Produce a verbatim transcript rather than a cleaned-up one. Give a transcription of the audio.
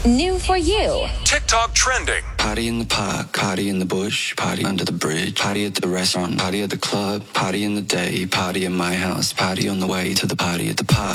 New for you. TikTok trending. Party in the park, party in the bush, party under the bridge, party at the restaurant, party at the club, party in the day, party in my house, party on the way to the party at the park.